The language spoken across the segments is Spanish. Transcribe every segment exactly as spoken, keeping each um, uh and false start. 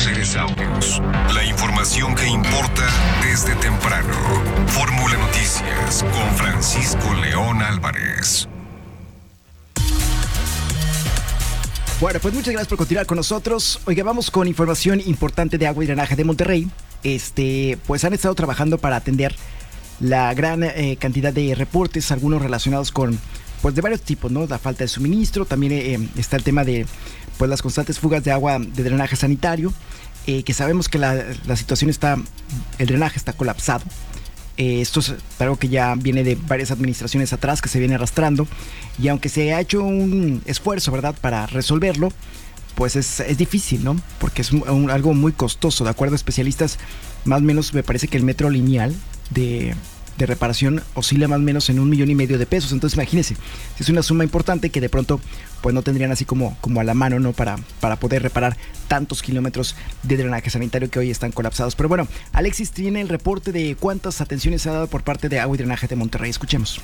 Audios. La información que importa desde temprano. Fórmula Noticias con Francisco León Álvarez. Bueno, pues muchas gracias por continuar con nosotros. Oiga, vamos con información importante de Agua y Drenaje de Monterrey. Este, pues han estado trabajando para atender la gran eh, cantidad de reportes, algunos relacionados con, pues de varios tipos, ¿no? La falta de suministro, también eh, está el tema de, pues las constantes fugas de agua de drenaje sanitario, eh, que sabemos que la, la situación está, el drenaje está colapsado. Eh, esto es algo que ya viene de varias administraciones atrás, que se viene arrastrando, y aunque se ha hecho un esfuerzo, ¿verdad?, para resolverlo, pues es, es difícil, ¿no? Porque es un, un, algo muy costoso. De acuerdo a especialistas, más o menos me parece que el metro lineal de, de reparación oscila más o menos en un millón y medio de pesos. Entonces imagínense, es una suma importante que de pronto pues no tendrían así como, como a la mano, ¿no? Para, para poder reparar tantos kilómetros de drenaje sanitario que hoy están colapsados. Pero bueno, Alexis tiene el reporte de cuántas atenciones se ha dado por parte de Agua y Drenaje de Monterrey. Escuchemos.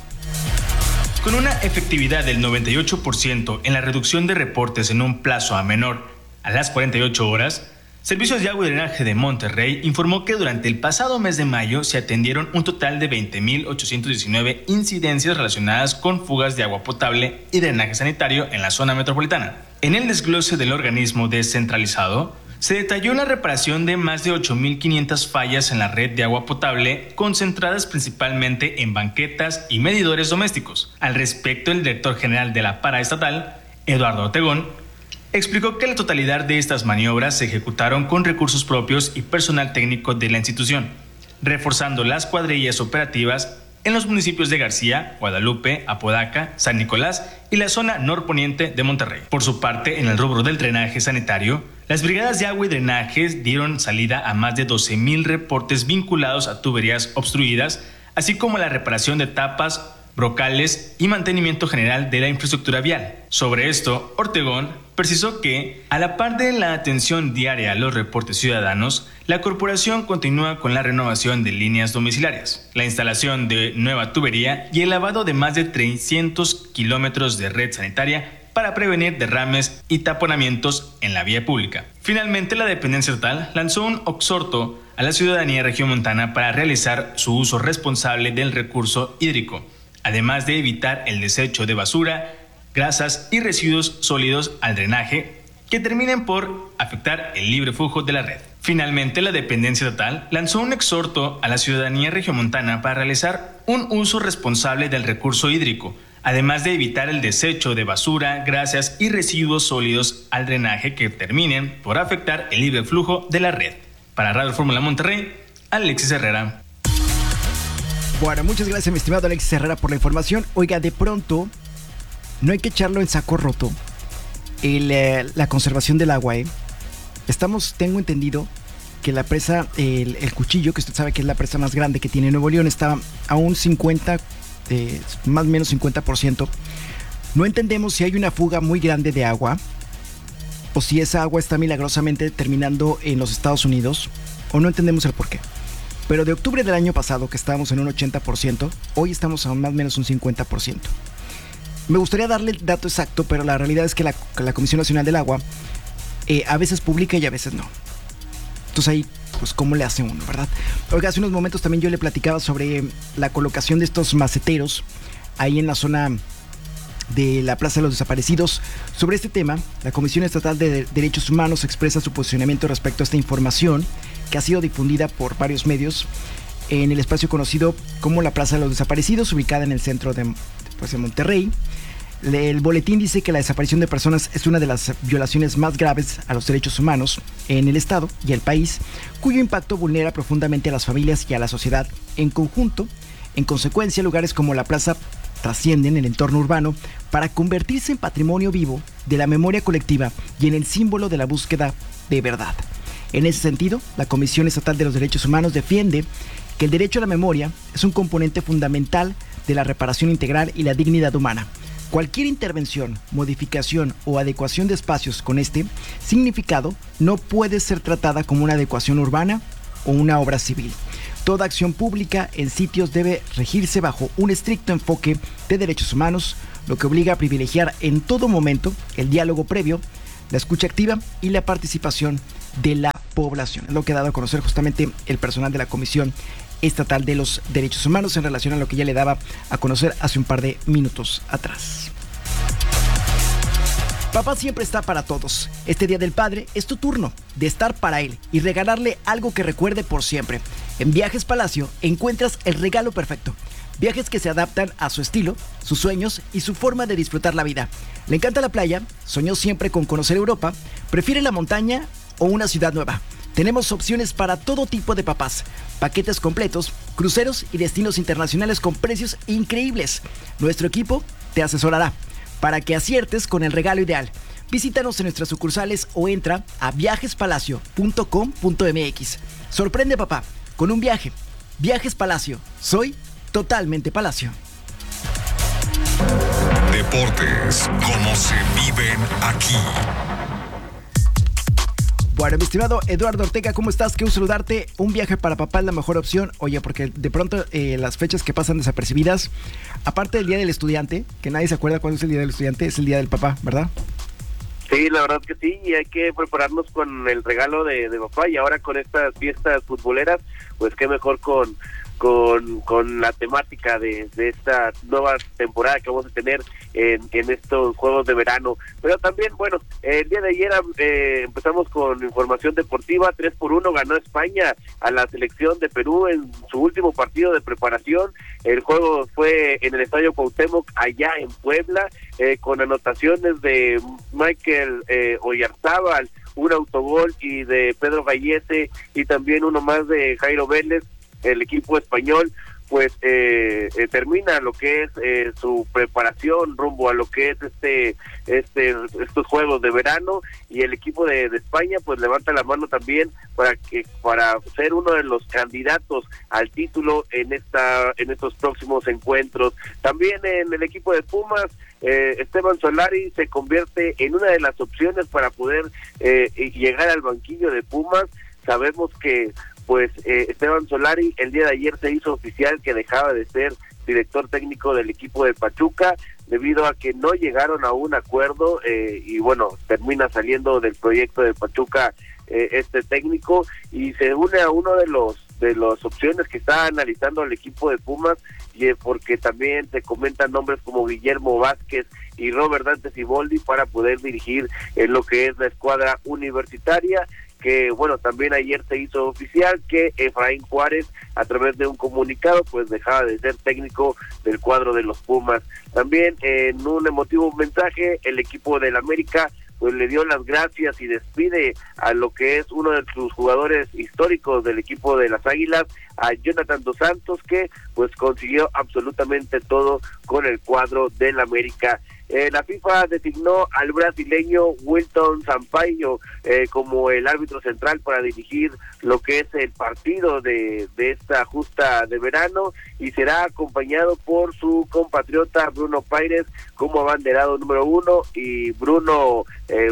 Con una efectividad del noventa y ocho por ciento en la reducción de reportes en un plazo a menor a las cuarenta y ocho horas, Servicios de Agua y Drenaje de Monterrey informó que durante el pasado mes de mayo se atendieron un total de veinte mil ochocientas diecinueve incidencias relacionadas con fugas de agua potable y drenaje sanitario en la zona metropolitana. En el desglose del organismo descentralizado, se detalló la reparación de más de ocho mil quinientas fallas en la red de agua potable, concentradas principalmente en banquetas y medidores domésticos. Al respecto, el director general de la paraestatal, Eduardo Ortegón, explicó que la totalidad de estas maniobras se ejecutaron con recursos propios y personal técnico de la institución, reforzando las cuadrillas operativas en los municipios de García, Guadalupe, Apodaca, San Nicolás y la zona norponiente de Monterrey. Por su parte, en el rubro del drenaje sanitario, las brigadas de agua y drenaje dieron salida a más de doce mil reportes vinculados a tuberías obstruidas, así como la reparación de tapas, brocales y mantenimiento general de la infraestructura vial. Sobre esto, Ortegón precisó que, a la par de la atención diaria a los reportes ciudadanos, la corporación continúa con la renovación de líneas domiciliarias, la instalación de nueva tubería y el lavado de más de trescientos kilómetros de red sanitaria para prevenir derrames y taponamientos en la vía pública. Finalmente, la dependencia estatal lanzó un exhorto a la ciudadanía regiomontana para realizar su uso responsable del recurso hídrico, además de evitar el desecho de basura, grasas y residuos sólidos al drenaje que terminen por afectar el libre flujo de la red. Finalmente, la dependencia estatal lanzó un exhorto a la ciudadanía regiomontana para realizar un uso responsable del recurso hídrico, además de evitar el desecho de basura, grasas y residuos sólidos al drenaje que terminen por afectar el libre flujo de la red. Para Radio Fórmula Monterrey, Alexis Herrera. Bueno, muchas gracias, mi estimado Alexis Herrera, por la información. Oiga, de pronto, no hay que echarlo en saco roto el, eh, la conservación del agua, ¿eh? Estamos, tengo entendido que la presa, el, el Cuchillo, que usted sabe que es la presa más grande que tiene Nuevo León, está a un cincuenta, eh, más o menos cincuenta por ciento. No entendemos si hay una fuga muy grande de agua o si esa agua está milagrosamente terminando en los Estados Unidos, o no entendemos el porqué. Pero de octubre del año pasado, que estábamos en un ochenta por ciento, hoy estamos a más o menos un cincuenta por ciento. Me gustaría darle el dato exacto, pero la realidad es que la, la Comisión Nacional del Agua eh, a veces publica y a veces no. Entonces ahí, pues, ¿cómo le hace uno, verdad? Oiga, hace unos momentos también yo le platicaba sobre la colocación de estos maceteros ahí en la zona de la Plaza de los Desaparecidos. Sobre este tema, la Comisión Estatal de Derechos Humanos expresa su posicionamiento respecto a esta información que ha sido difundida por varios medios en el espacio conocido como la Plaza de los Desaparecidos, ubicada en el centro de, pues, de Monterrey. El boletín dice que la desaparición de personas es una de las violaciones más graves a los derechos humanos en el Estado y el país, cuyo impacto vulnera profundamente a las familias y a la sociedad en conjunto. En consecuencia, lugares como la plaza trascienden el entorno urbano para convertirse en patrimonio vivo de la memoria colectiva y en el símbolo de la búsqueda de verdad. En ese sentido, la Comisión Estatal de los Derechos Humanos defiende que el derecho a la memoria es un componente fundamental de la reparación integral y la dignidad humana. Cualquier intervención, modificación o adecuación de espacios con este significado no puede ser tratada como una adecuación urbana o una obra civil. Toda acción pública en sitios debe regirse bajo un estricto enfoque de derechos humanos, lo que obliga a privilegiar en todo momento el diálogo previo, la escucha activa y la participación de la población. Es lo que ha dado a conocer justamente el personal de la Comisión Estatal de los Derechos Humanos en relación a lo que ya le daba a conocer hace un par de minutos atrás. Papá siempre está para todos. Este Día del Padre es tu turno de estar para él y regalarle algo que recuerde por siempre. En Viajes Palacio encuentras el regalo perfecto. Viajes que se adaptan a su estilo, sus sueños y su forma de disfrutar la vida. Le encanta la playa, soñó siempre con conocer Europa, prefiere la montaña o una ciudad nueva. Tenemos opciones para todo tipo de papás, paquetes completos, cruceros y destinos internacionales con precios increíbles. Nuestro equipo te asesorará para que aciertes con el regalo ideal. Visítanos en nuestras sucursales o entra a viajes palacio punto com punto m x. Sorprende papá con un viaje. Viajes Palacio, soy totalmente Palacio. Deportes, como se viven aquí. Bueno, mi estimado Eduardo Ortega, ¿cómo estás? Quiero saludarte. Un viaje para papá es la mejor opción. Oye, porque de pronto eh, las fechas que pasan desapercibidas, aparte del Día del Estudiante, que nadie se acuerda cuándo es el Día del Estudiante, es el Día del Papá, ¿verdad? Sí, la verdad que sí, y hay que prepararnos con el regalo de, de papá, y ahora con estas fiestas futboleras, pues qué mejor con... Con, con la temática de, de esta nueva temporada que vamos a tener en, en estos Juegos de Verano. Pero también, bueno, el día de ayer eh, empezamos con información deportiva. Tres por uno ganó España a la selección de Perú en su último partido de preparación. El juego fue en el Estadio Cuauhtémoc, allá en Puebla, eh, con anotaciones de Michael eh, Oyarzábal, un autogol, y de Pedro Gallese, y también uno más de Jairo Vélez. El equipo español pues eh, eh, termina lo que es eh, su preparación rumbo a lo que es este este estos Juegos de Verano, y el equipo de, de España pues levanta la mano también para que para ser uno de los candidatos al título en esta en estos próximos encuentros. También en el equipo de Pumas, eh, Esteban Solari se convierte en una de las opciones para poder eh, llegar al banquillo de Pumas. Sabemos que pues eh, Esteban Solari el día de ayer se hizo oficial que dejaba de ser director técnico del equipo de Pachuca debido a que no llegaron a un acuerdo, eh, y bueno, termina saliendo del proyecto de Pachuca eh, este técnico, y se une a uno de los de las opciones que está analizando el equipo de Pumas, y eh, porque también se comentan nombres como Guillermo Vázquez y Robert Dante Siboldi para poder dirigir en lo que es la escuadra universitaria. Que bueno, también ayer se hizo oficial que Efraín Juárez, a través de un comunicado, pues dejaba de ser técnico del cuadro de los Pumas. También en un emotivo mensaje, el equipo del América pues le dio las gracias y despide a lo que es uno de sus jugadores históricos del equipo de las Águilas, a Jonathan Dos Santos, que pues consiguió absolutamente todo con el cuadro del América. Eh, la FIFA designó al brasileño Wilton Sampaio eh, como el árbitro central para dirigir lo que es el partido de, de esta justa de verano, y será acompañado por su compatriota Bruno Paires como abanderado número uno, y Bruno eh,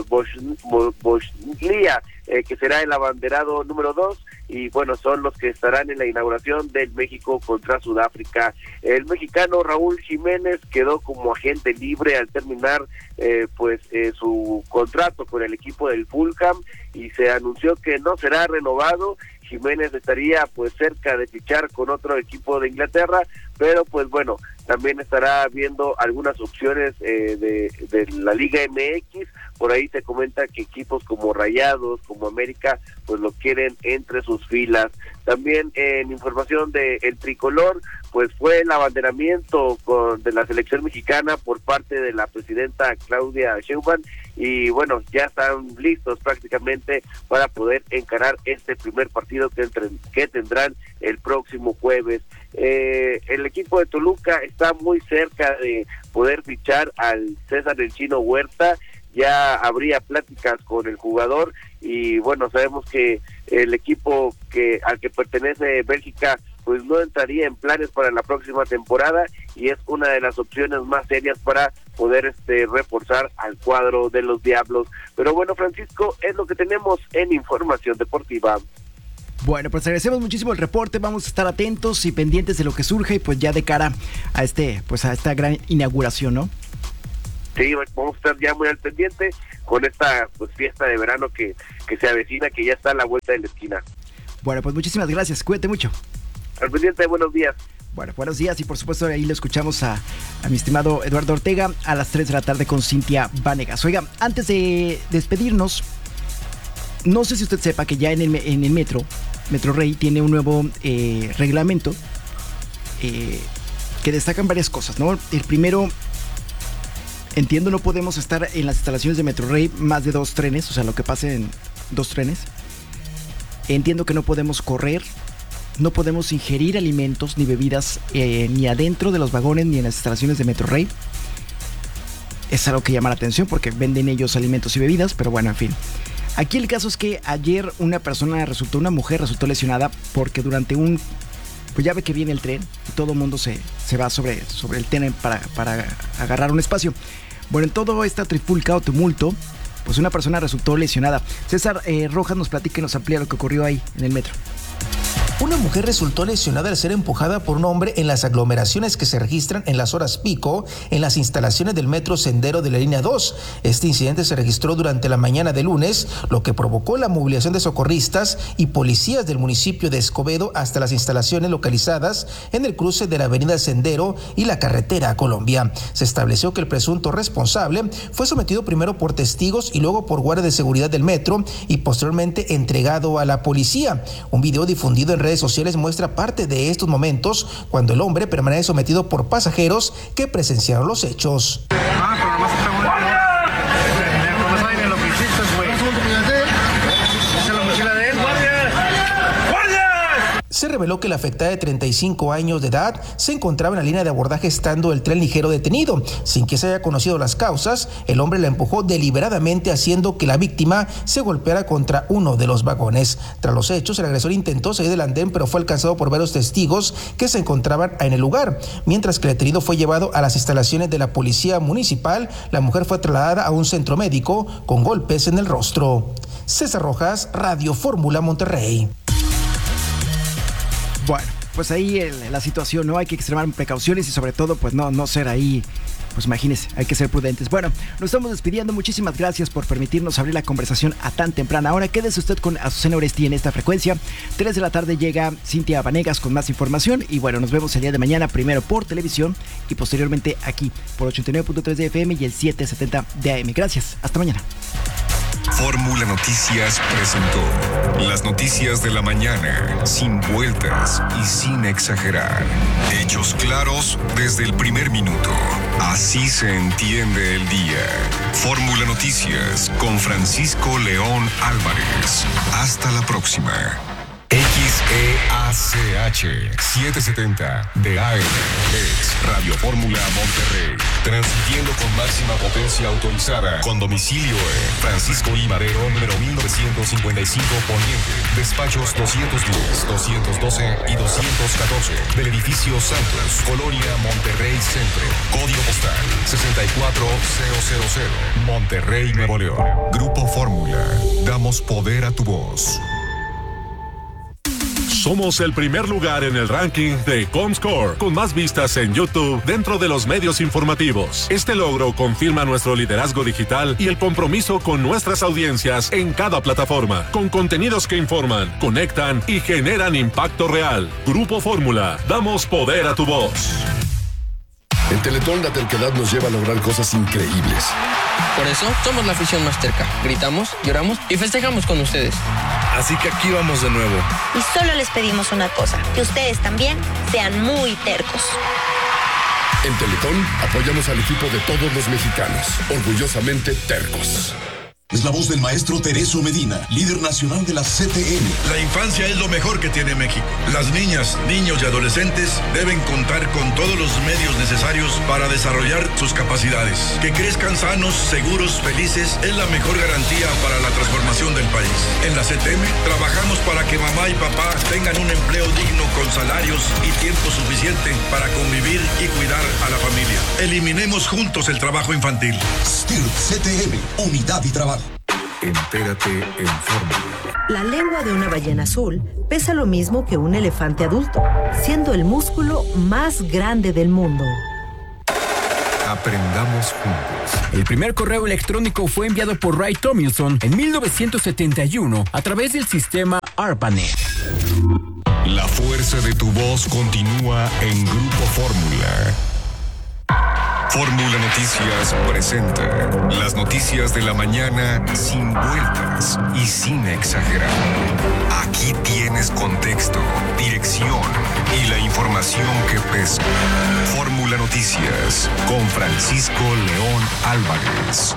Bosnia, eh, que será el abanderado número dos, y bueno, son los que estarán en la inauguración del México contra Sudáfrica. El mexicano Raúl Jiménez quedó como agente libre al terminar eh, pues eh, su contrato con el equipo del Fulham, y se anunció que no será renovado. Jiménez estaría pues cerca de fichar con otro equipo de Inglaterra, pero pues bueno, también estará viendo algunas opciones eh, de, de la Liga M X. Por ahí se comenta que equipos como Rayados, como América, pues lo quieren entre sus filas. También en información de el tricolor, pues fue el abanderamiento con, de la selección mexicana por parte de la presidenta Claudia Sheinbaum, y bueno, ya están listos prácticamente para poder encarar este primer partido que, entre, que tendrán el próximo jueves. Eh, el equipo de Toluca está muy cerca de poder fichar al César el Chino Huerta. Ya habría pláticas con el jugador, y bueno, sabemos que el equipo que al que pertenece Bélgica pues no entraría en planes para la próxima temporada, y es una de las opciones más serias para poder este reforzar al cuadro de los Diablos. Pero bueno, Francisco, es lo que tenemos en información deportiva. Bueno, pues agradecemos muchísimo el reporte, vamos a estar atentos y pendientes de lo que surge, y pues ya de cara a este, pues a esta gran inauguración, ¿no? Sí, vamos a estar ya muy al pendiente con esta pues fiesta de verano que, que se avecina, que ya está a la vuelta de la esquina. Bueno, pues muchísimas gracias, cuídate mucho. Al pendiente, buenos días. Bueno, buenos días y por supuesto ahí lo escuchamos a, a mi estimado Eduardo Ortega a las tres de la tarde con Cintia Vanegas. Oiga, antes de despedirnos, no sé si usted sepa que ya en el, en el metro, Metro Rey tiene un nuevo eh, reglamento eh, que destacan varias cosas, ¿no? El primero, entiendo, no podemos estar en las instalaciones de Metro Rey más de dos trenes, o sea, lo que pase en dos trenes. Entiendo que no podemos correr, no podemos ingerir alimentos ni bebidas eh, ni adentro de los vagones ni en las instalaciones de Metro Rey. Es algo que llama la atención porque venden ellos alimentos y bebidas, pero bueno, en fin. Aquí el caso es que ayer una persona resultó, una mujer resultó lesionada porque durante un... Pues ya ve que viene el tren y todo el mundo se, se va sobre, sobre el tren para, para agarrar un espacio. Bueno, en todo esta trifulca o tumulto, pues una persona resultó lesionada. César eh, Rojas nos platica y nos amplía lo que ocurrió ahí en el metro. Una mujer resultó lesionada al ser empujada por un hombre en las aglomeraciones que se registran en las horas pico en las instalaciones del metro Sendero de la línea dos. Este incidente se registró durante la mañana de lunes, lo que provocó la movilización de socorristas y policías del municipio de Escobedo hasta las instalaciones localizadas en el cruce de la avenida Sendero y la carretera a Colombia. Se estableció que el presunto responsable fue sometido primero por testigos y luego por guardia de seguridad del metro y posteriormente entregado a la policía. Un video difundido en redes sociales muestra parte de estos momentos cuando el hombre permanece sometido por pasajeros que presenciaron los hechos. Ah, pero nomás está una... No saben en lo que hiciste, güey. ¿Esa es la mochila de él? ¡Guardia! ¡Guardia! Se reveló que la afectada de treinta y cinco años de edad se encontraba en la línea de abordaje estando el tren ligero detenido. Sin que se haya conocido las causas, el hombre la empujó deliberadamente haciendo que la víctima se golpeara contra uno de los vagones. Tras los hechos, el agresor intentó salir del andén, pero fue alcanzado por varios testigos que se encontraban en el lugar. Mientras que el detenido fue llevado a las instalaciones de la policía municipal, la mujer fue trasladada a un centro médico con golpes en el rostro. César Rojas, Radio Fórmula Monterrey. Bueno, pues ahí el, la situación, ¿no? Hay que extremar precauciones y sobre todo, pues no, no ser ahí, pues imagínense, hay que ser prudentes. Bueno, nos estamos despidiendo. Muchísimas gracias por permitirnos abrir la conversación a tan temprana hora. Quédese usted con Azucena Oresti en esta frecuencia. tres de la tarde llega Cintia Vanegas con más información. Y bueno, nos vemos el día de mañana, primero por televisión y posteriormente aquí por ochenta y nueve punto tres de F M y el setecientos setenta de A M. Gracias, hasta mañana. Fórmula Noticias presentó las noticias de la mañana, sin vueltas y sin exagerar. Hechos claros desde el primer minuto. Así se entiende el día. Fórmula Noticias con Francisco León Álvarez. Hasta la próxima. X E A C H setecientos setenta de A M es Radio Fórmula Monterrey, transmitiendo con máxima potencia autorizada, con domicilio en Francisco I. Madero, número mil novecientos cincuenta y cinco Poniente, despachos doscientos diez, doscientos doce y doscientos catorce, del edificio Santos, Colonia Monterrey Centro, código postal sesenta y cuatro mil, Monterrey, Nuevo León. Grupo Fórmula, damos poder a tu voz. Somos el primer lugar en el ranking de Comscore, con más vistas en YouTube dentro de los medios informativos. Este logro confirma nuestro liderazgo digital y el compromiso con nuestras audiencias en cada plataforma, con contenidos que informan, conectan y generan impacto real. Grupo Fórmula, damos poder a tu voz. En Teletón la terquedad nos lleva a lograr cosas increíbles. Por eso somos la afición más terca. Gritamos, lloramos y festejamos con ustedes. Así que aquí vamos de nuevo. Y solo les pedimos una cosa, que ustedes también sean muy tercos. En Teletón apoyamos al equipo de todos los mexicanos, orgullosamente tercos. Es la voz del maestro Tereso Medina, líder nacional de la C T M. La infancia es lo mejor que tiene México. Las niñas, niños y adolescentes deben contar con todos los medios necesarios para desarrollar sus capacidades. Que crezcan sanos, seguros, felices es la mejor garantía para la transformación del país. En la C T M trabajamos para que mamá y papá tengan un empleo digno con salarios y tiempo suficiente para convivir y cuidar a la familia. Eliminemos juntos el trabajo infantil. S T I R P C T M, unidad y trabajo. Entérate en Fórmula. La lengua de una ballena azul pesa lo mismo que un elefante adulto, siendo el músculo más grande del mundo. Aprendamos juntos. El primer correo electrónico fue enviado por Ray Tomlinson en mil novecientos setenta y uno a través del sistema ARPANET. La fuerza de tu voz continúa en Grupo Fórmula. Fórmula Noticias presenta las noticias de la mañana sin vueltas y sin exagerar. Aquí tienes contexto, dirección y la información que pesa. Fórmula Noticias con Francisco León Álvarez.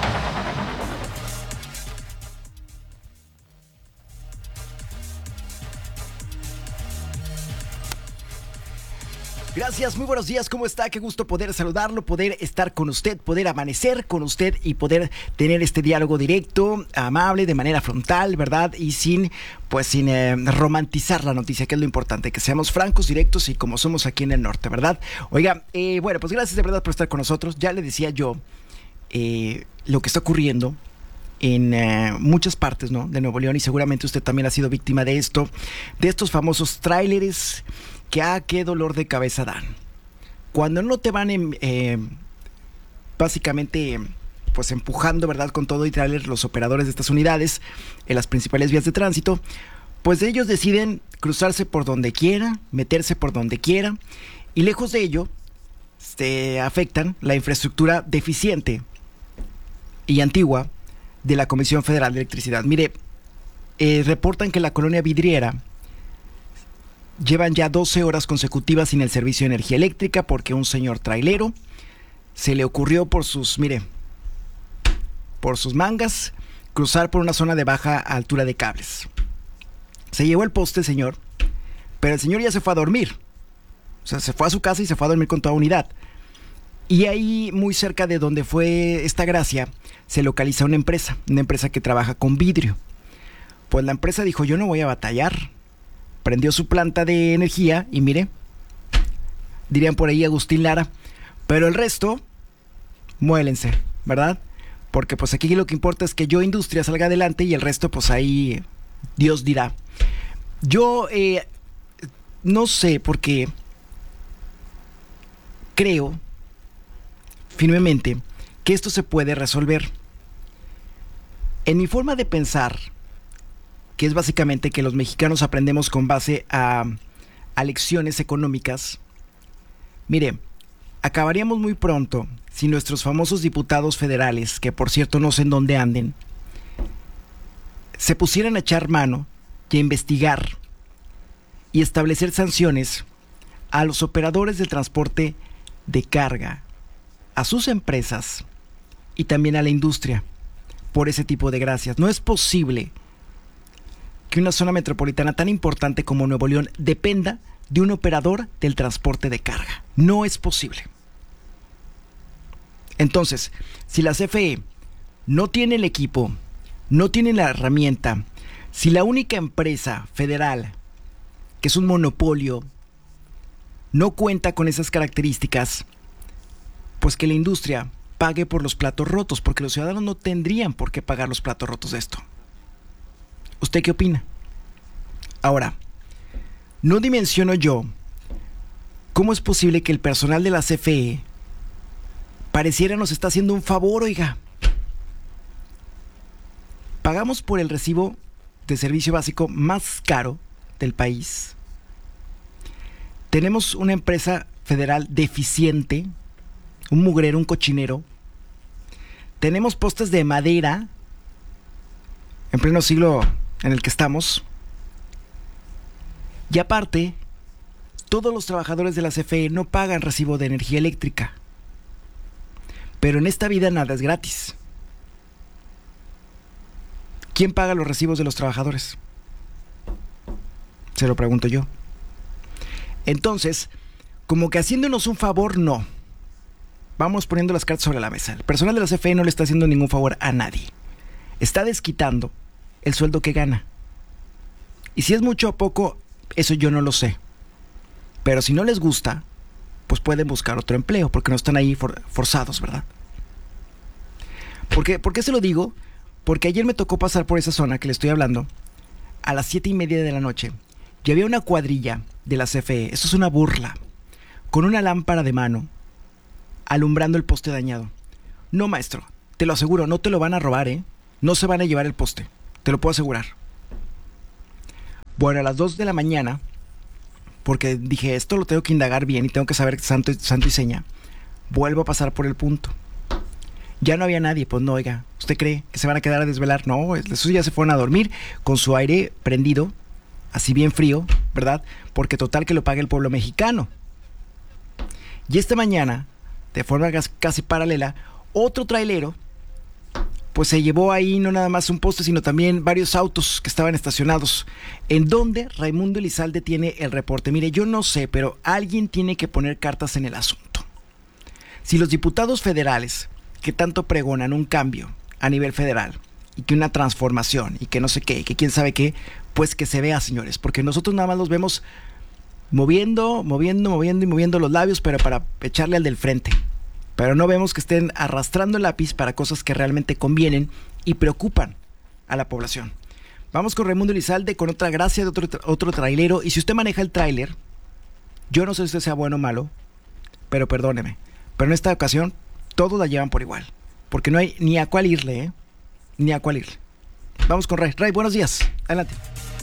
Gracias, muy buenos días, ¿cómo está? Qué gusto poder saludarlo, poder estar con usted, poder amanecer con usted y poder tener este diálogo directo, amable, de manera frontal, ¿verdad? Y sin, pues sin eh, romantizar la noticia, que es lo importante, que seamos francos, directos y como somos aquí en el norte, ¿verdad? Oiga, eh, bueno, pues gracias de verdad por estar con nosotros. Ya le decía yo eh, lo que está ocurriendo en eh, muchas partes, ¿no?, de Nuevo León, y seguramente usted también ha sido víctima de esto, de estos famosos tráileres que ah, qué dolor de cabeza dan. Cuando no te van en, eh, básicamente pues empujando, ¿verdad?, con todo y tráiler los operadores de estas unidades en las principales vías de tránsito, pues ellos deciden cruzarse por donde quiera, meterse por donde quiera, y lejos de ello se afectan la infraestructura deficiente y antigua de la Comisión Federal de Electricidad. Mire, eh, reportan que la colonia Vidriera llevan ya doce horas consecutivas sin el servicio de energía eléctrica porque un señor trailero se le ocurrió por sus, mire, por sus mangas, cruzar por una zona de baja altura de cables. Se llevó el poste el señor, pero el señor ya se fue a dormir. O sea, se fue a su casa y se fue a dormir con toda unidad. Y ahí, muy cerca de donde fue esta gracia, se localiza una empresa, una empresa que trabaja con vidrio. Pues la empresa dijo, yo no voy a batallar. Prendió su planta de energía y mire, dirían por ahí Agustín Lara, pero el resto, muélense, ¿verdad? Porque pues aquí lo que importa es que yo, industria, salga adelante y el resto pues ahí Dios dirá. Yo eh, no sé, porque creo firmemente que esto se puede resolver. En mi forma de pensar, que es básicamente que los mexicanos aprendemos con base a, a lecciones económicas. Mire, acabaríamos muy pronto si nuestros famosos diputados federales, que por cierto no sé en dónde anden, se pusieran a echar mano y a investigar y establecer sanciones a los operadores del transporte de carga, a sus empresas y también a la industria por ese tipo de gracias. No es posible que una zona metropolitana tan importante como Nuevo León dependa de un operador del transporte de carga. No es posible. Entonces, si la C F E no tiene el equipo, no tiene la herramienta, si la única empresa federal, que es un monopolio, no cuenta con esas características, pues que la industria pague por los platos rotos, porque los ciudadanos no tendrían por qué pagar los platos rotos de esto. ¿Usted qué opina? Ahora, no dimensiono yo cómo es posible que el personal de la C F E pareciera nos está haciendo un favor, oiga. Pagamos por el recibo de servicio básico más caro del país. Tenemos una empresa federal deficiente, un mugrero, un cochinero. Tenemos postes de madera en pleno siglo en el que estamos. Y aparte, todos los trabajadores de la C F E no pagan recibo de energía eléctrica. Pero en esta vida nada es gratis. ¿Quién paga los recibos de los trabajadores? Se lo pregunto yo. Entonces, como que haciéndonos un favor, no. Vamos poniendo las cartas sobre la mesa. El personal de la C F E no le está haciendo ningún favor a nadie. Está desquitando el sueldo que gana. Y si es mucho o poco, eso yo no lo sé. Pero si no les gusta, pues pueden buscar otro empleo, porque no están ahí for- forzados, ¿verdad? ¿Por qué? ¿Por qué se lo digo? Porque ayer me tocó pasar por esa zona que le estoy hablando a las siete y media de la noche. Y había una cuadrilla de la C F E, eso es una burla, con una lámpara de mano, alumbrando el poste dañado. No, maestro, te lo aseguro, no te lo van a robar, ¿eh? No se van a llevar el poste, te lo puedo asegurar. Bueno, a las dos de la mañana, porque dije, esto lo tengo que indagar bien y tengo que saber santo, santo y seña, vuelvo a pasar por el punto. Ya no había nadie, pues no, oiga, ¿usted cree que se van a quedar a desvelar? No, esos ya se fueron a dormir con su aire prendido, así bien frío, ¿verdad? Porque total que lo pague el pueblo mexicano. Y esta mañana, de forma casi paralela, otro trailero, pues se llevó ahí no nada más un poste, sino también varios autos que estaban estacionados. ¿En donde Raimundo Elizalde tiene el reporte? Mire, yo no sé, pero alguien tiene que poner cartas en el asunto. Si los diputados federales, que tanto pregonan un cambio a nivel federal, y que una transformación, y que no sé qué, y que quién sabe qué, pues que se vea, señores, porque nosotros nada más los vemos moviendo, moviendo, moviendo y moviendo los labios, pero para echarle al del frente. Pero no vemos que estén arrastrando el lápiz para cosas que realmente convienen y preocupan a la población. Vamos con Raimundo Elizalde con otra gracia de otro, otro trailero. Y si usted maneja el tráiler, yo no sé si usted sea bueno o malo, pero perdóneme, pero en esta ocasión todos la llevan por igual, porque no hay ni a cuál irle, ¿eh? Ni a cuál irle. Vamos con Ray. Ray, buenos días. Adelante.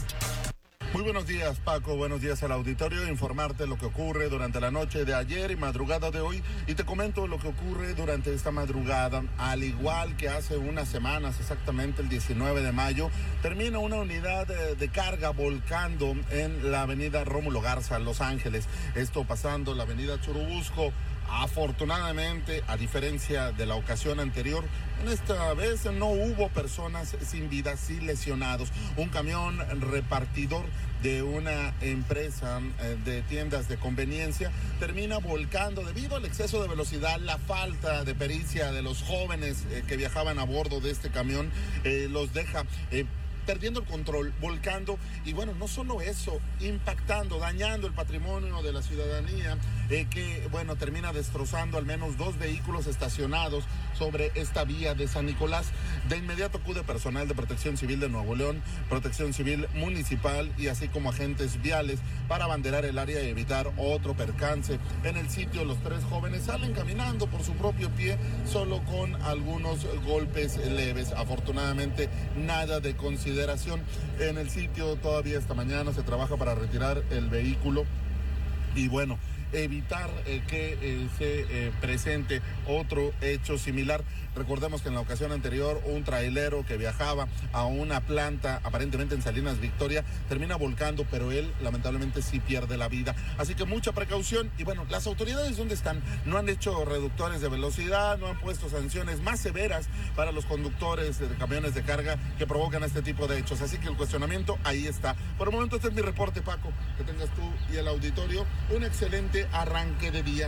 Muy buenos días, Paco, buenos días al auditorio, informarte lo que ocurre durante la noche de ayer y madrugada de hoy, y te comento lo que ocurre durante esta madrugada. Al igual que hace unas semanas, exactamente el diecinueve de mayo, termina una unidad de, de carga volcando en la avenida Rómulo Garza, Los Ángeles, esto pasando la avenida Churubusco. Afortunadamente, a diferencia de la ocasión anterior, en esta vez no hubo personas sin vida, sin lesionados. Un camión repartidor de una empresa de tiendas de conveniencia termina volcando debido al exceso de velocidad, la falta de pericia de los jóvenes eh, que viajaban a bordo de este camión, eh, los deja eh, perdiendo el control, volcando, y bueno, no solo eso, impactando, dañando el patrimonio de la ciudadanía, eh, que bueno, termina destrozando al menos dos vehículos estacionados sobre esta vía de San Nicolás. De inmediato acude personal de Protección Civil de Nuevo León, Protección Civil Municipal y así como agentes viales para abanderar el área y evitar otro percance. En el sitio los tres jóvenes salen caminando por su propio pie, solo con algunos golpes leves. Afortunadamente nada de consideración. En el sitio todavía esta mañana se trabaja para retirar el vehículo y bueno, evitar eh, que eh, se eh, presente otro hecho similar. Recordemos que en la ocasión anterior un trailero que viajaba a una planta aparentemente en Salinas Victoria termina volcando, pero él lamentablemente sí pierde la vida. Así que mucha precaución. Y bueno, las autoridades, ¿dónde están? No han hecho reductores de velocidad, no han puesto sanciones más severas para los conductores de camiones de carga que provocan este tipo de hechos. Así que el cuestionamiento ahí está. Por el momento este es mi reporte, Paco. Que tengas tú y el auditorio un excelente arranque de día.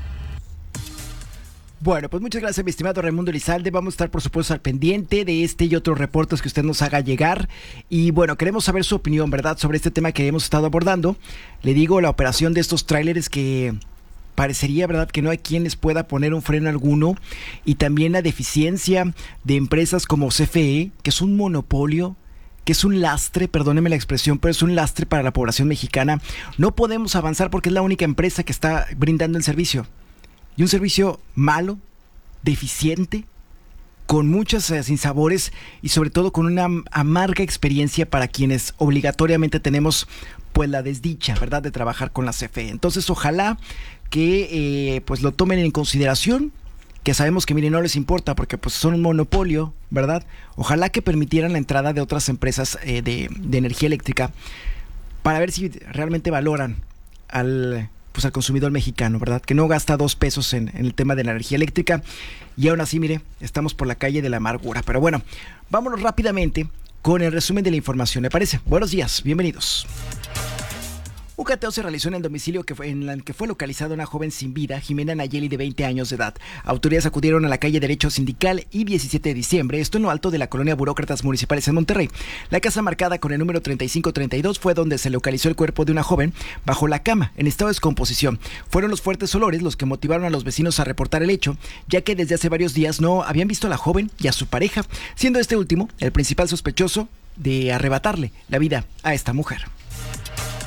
Bueno, pues muchas gracias, mi estimado Raimundo Elizalde. Vamos a estar, por supuesto, al pendiente de este y otros reportes que usted nos haga llegar. Y bueno, queremos saber su opinión, ¿verdad?, sobre este tema que hemos estado abordando. Le digo, la operación de estos tráileres que parecería, ¿verdad?, que no hay quien les pueda poner un freno alguno. Y también la deficiencia de empresas como C F E, que es un monopolio, que es un lastre, perdóneme la expresión, pero es un lastre para la población mexicana. No podemos avanzar porque es la única empresa que está brindando el servicio. Y un servicio malo, deficiente, con muchos eh, sinsabores y sobre todo con una amarga experiencia para quienes obligatoriamente tenemos pues la desdicha, ¿verdad?, de trabajar con la C F E. Entonces ojalá que eh, pues lo tomen en consideración, que sabemos que miren, no les importa porque pues son un monopolio, ¿verdad? Ojalá que permitieran la entrada de otras empresas eh, de, de energía eléctrica para ver si realmente valoran al... pues al consumidor mexicano, ¿verdad? Que no gasta dos pesos en, en el tema de la energía eléctrica y aún así, mire, estamos por la calle de la amargura. Pero bueno, vámonos rápidamente con el resumen de la información, ¿le parece? Buenos días, bienvenidos. Un cateo se realizó en el domicilio que fue, en el que fue localizada una joven sin vida, Jimena Nayeli, de veinte años de edad. Autoridades acudieron a la calle Derecho Sindical y diecisiete de diciembre, esto en lo alto de la colonia Burócratas Municipales en Monterrey. La casa marcada con el número treinta y cinco treinta y dos fue donde se localizó el cuerpo de una joven bajo la cama, en estado de descomposición. Fueron los fuertes olores los que motivaron a los vecinos a reportar el hecho, ya que desde hace varios días no habían visto a la joven y a su pareja, siendo este último el principal sospechoso de arrebatarle la vida a esta mujer.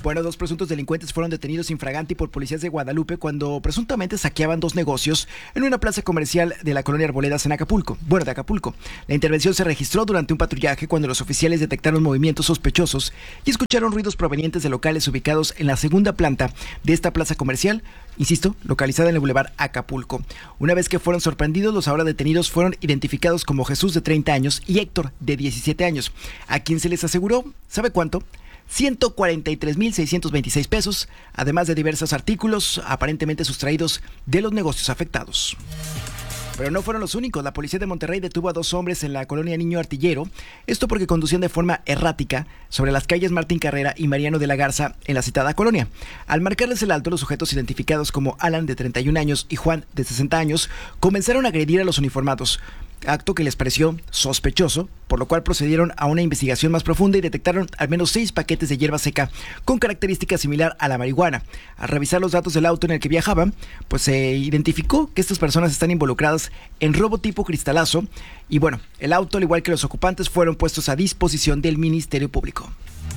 Bueno, dos presuntos delincuentes fueron detenidos infraganti por policías de Guadalupe cuando presuntamente saqueaban dos negocios en una plaza comercial de la colonia Arboledas en Acapulco. Bueno, de Acapulco. La intervención se registró durante un patrullaje cuando los oficiales detectaron movimientos sospechosos y escucharon ruidos provenientes de locales ubicados en la segunda planta de esta plaza comercial, insisto, localizada en el Boulevard Acapulco. Una vez que fueron sorprendidos, los ahora detenidos fueron identificados como Jesús, de treinta años, y Héctor, de diecisiete años, a quien se les aseguró, ¿sabe cuánto? ciento cuarenta y tres mil seiscientos veintiséis pesos, además de diversos artículos aparentemente sustraídos de los negocios afectados. Pero no fueron los únicos. La policía de Monterrey detuvo a dos hombres en la colonia Niño Artillero, esto porque conducían de forma errática sobre las calles Martín Carrera y Mariano de la Garza en la citada colonia. Al marcarles el alto, los sujetos identificados como Alan, de treinta y un años, y Juan, de sesenta años, comenzaron a agredir a los uniformados, acto que les pareció sospechoso, por lo cual procedieron a una investigación más profunda y detectaron al menos seis paquetes de hierba seca con característica similar a la marihuana. Al revisar los datos del auto en el que viajaban, pues se identificó que estas personas están involucradas en robo tipo cristalazo y bueno, el auto, al igual que los ocupantes, fueron puestos a disposición del Ministerio Público.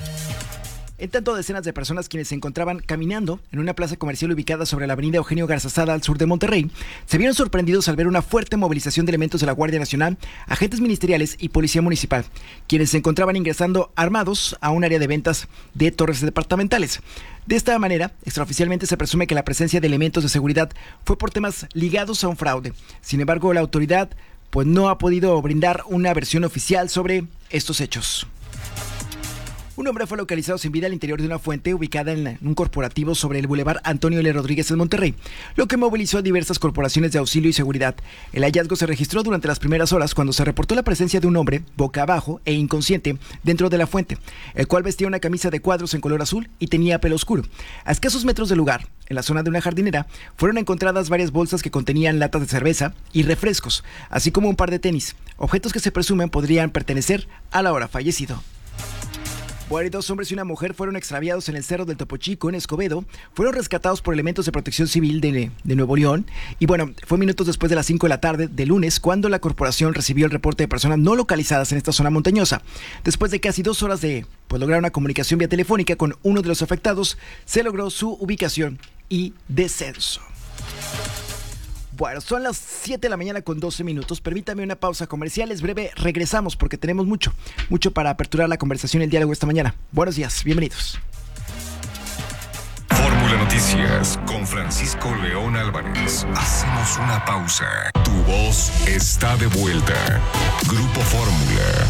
En tanto, decenas de personas quienes se encontraban caminando en una plaza comercial ubicada sobre la avenida Eugenio Garzazada al sur de Monterrey se vieron sorprendidos al ver una fuerte movilización de elementos de la Guardia Nacional, agentes ministeriales y policía municipal, quienes se encontraban ingresando armados a un área de ventas de torres departamentales. De esta manera, extraoficialmente se presume que la presencia de elementos de seguridad fue por temas ligados a un fraude. Sin embargo, la autoridad pues no ha podido brindar una versión oficial sobre estos hechos. Un hombre fue localizado sin vida al interior de una fuente ubicada en un corporativo sobre el Boulevard Antonio L. Rodríguez en Monterrey, lo que movilizó a diversas corporaciones de auxilio y seguridad. El hallazgo se registró durante las primeras horas cuando se reportó la presencia de un hombre boca abajo e inconsciente dentro de la fuente, el cual vestía una camisa de cuadros en color azul y tenía pelo oscuro. A escasos metros del lugar, en la zona de una jardinera, fueron encontradas varias bolsas que contenían latas de cerveza y refrescos, así como un par de tenis, objetos que se presumen podrían pertenecer al ahora fallecido. Bueno, y dos hombres y una mujer fueron extraviados en el Cerro del Topo Chico, en Escobedo. Fueron rescatados por elementos de protección civil de, de Nuevo León. Y bueno, fue minutos después de las cinco de la tarde de lunes cuando la corporación recibió el reporte de personas no localizadas en esta zona montañosa. Después de casi dos horas de pues, lograr una comunicación vía telefónica con uno de los afectados, se logró su ubicación y descenso. Bueno, son las siete de la mañana con doce minutos. Permítame una pausa comercial, es breve. Regresamos porque tenemos mucho, mucho para aperturar la conversación y el diálogo esta mañana. Buenos días, bienvenidos. Fórmula Noticias con Francisco León Álvarez. Hacemos una pausa. Tu voz está de vuelta. Grupo Fórmula.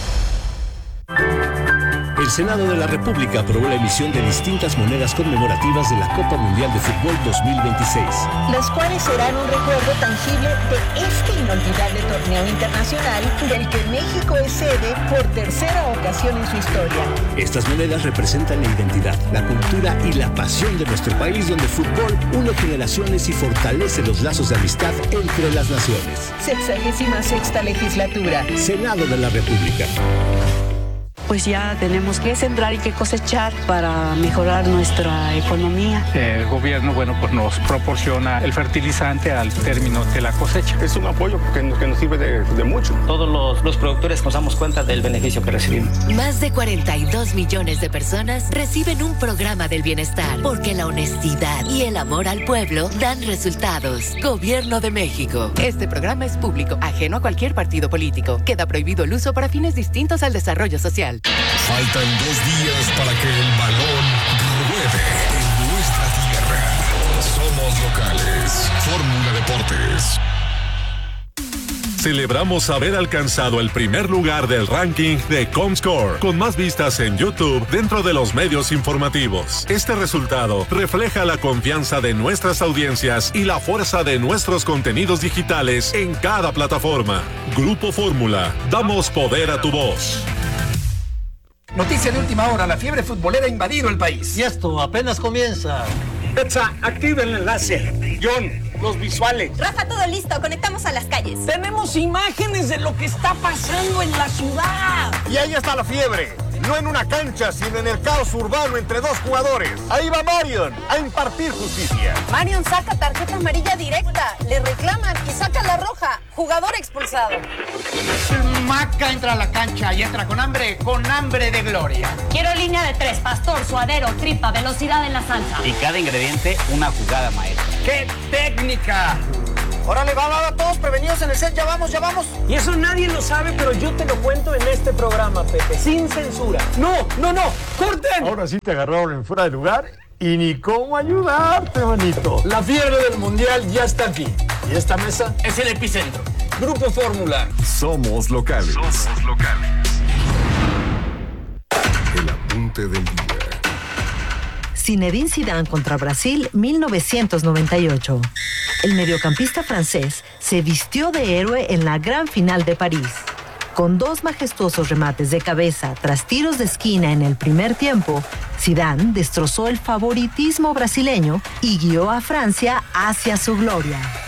El Senado de la República aprobó la emisión de distintas monedas conmemorativas de la Copa Mundial de Fútbol dos mil veintiséis. Las cuales serán un recuerdo tangible de este inolvidable torneo internacional del que México es sede por tercera ocasión en su historia. Estas monedas representan la identidad, la cultura y la pasión de nuestro país, donde el fútbol une generaciones y fortalece los lazos de amistad entre las naciones. Sexagésima sexta legislatura. Senado de la República. Pues ya tenemos que sembrar y que cosechar para mejorar nuestra economía. El gobierno, bueno, pues nos proporciona el fertilizante al término de la cosecha. Es un apoyo que nos, que nos sirve de, de mucho. Todos los, los productores nos damos cuenta del beneficio que recibimos. Más de cuarenta y dos millones de personas reciben un programa del bienestar, porque la honestidad y el amor al pueblo dan resultados. Gobierno de México. Este programa es público, ajeno a cualquier partido político. Queda prohibido el uso para fines distintos al desarrollo social. Faltan dos días para que el balón ruede en nuestra tierra. Somos locales. Fórmula Deportes. Celebramos haber alcanzado el primer lugar del ranking de Comscore, con más vistas en YouTube dentro de los medios informativos. Este resultado refleja la confianza de nuestras audiencias y la fuerza de nuestros contenidos digitales en cada plataforma. Grupo Fórmula, damos poder a tu voz. Noticia de última hora, la fiebre futbolera ha invadido el país. Y esto apenas comienza. Betsa, activa el enlace. John, los visuales. Rafa, todo listo, conectamos a las calles. Tenemos imágenes de lo que está pasando en la ciudad. Y ahí está la fiebre. no en una cancha, sino en el caos urbano entre dos jugadores. Ahí va Marion a impartir justicia. Marion saca tarjeta amarilla directa, le reclaman y saca la roja. Jugador expulsado. Maca entra a la cancha y entra con hambre, con hambre de gloria. Quiero línea de tres, pastor, suadero, tripa, velocidad en la salsa. Y cada ingrediente, una jugada maestra. ¡Qué técnica! Órale, va, va, va, todos prevenidos en el set, ya vamos, ya vamos. Y eso nadie lo sabe, pero yo te lo cuento en este programa, Pepe, sin censura. No, no, no, corten. Ahora sí te agarraron en fuera de lugar y ni cómo ayudarte, manito. La fiebre del mundial ya está aquí. Y esta mesa es el epicentro. Grupo Fórmula. Somos locales. Somos locales. El apunte del día. Zinedine Zidane contra Brasil, mil novecientos noventa y ocho. El mediocampista francés se vistió de héroe en la gran final de París. Con dos majestuosos remates de cabeza tras tiros de esquina en el primer tiempo, Zidane destrozó el favoritismo brasileño y guió a Francia hacia su gloria.